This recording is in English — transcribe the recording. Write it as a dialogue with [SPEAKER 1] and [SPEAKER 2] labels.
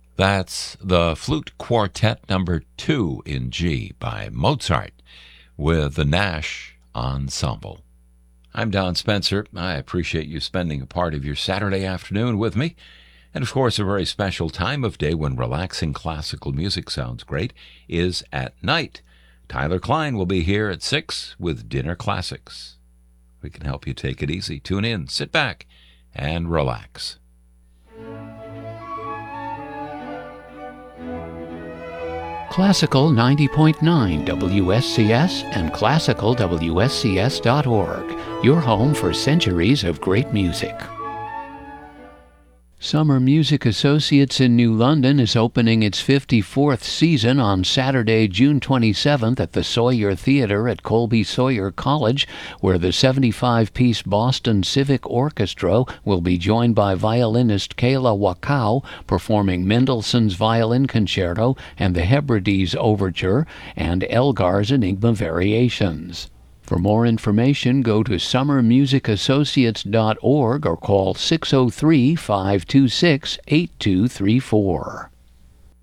[SPEAKER 1] That's the Flute Quartet number 2 in G by Mozart with the Nash Ensemble. I'm Don Spencer. I appreciate you spending a part of your Saturday afternoon with me. And of course, a very special time of day when relaxing classical music sounds great is at night. Tyler Klein will be here at 6 with Dinner Classics. We can help you take it easy. Tune in, sit back, and relax.
[SPEAKER 2] Classical 90.9 WSCS and classicalwscs.org, your home for centuries of great music. Summer Music Associates in New London is opening its 54th season on Saturday, June 27th at the Sawyer Theatre at Colby Sawyer College, where the 75-piece Boston Civic Orchestra will be joined by violinist Kayla Wakao performing Mendelssohn's Violin Concerto and the Hebrides Overture and Elgar's Enigma Variations. For more information, go to summermusicassociates.org or call 603-526-8234.